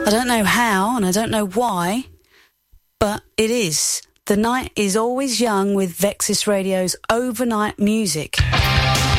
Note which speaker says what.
Speaker 1: I don't know how and I don't know why, but it is. The night is always young with Vexus Radio's overnight music.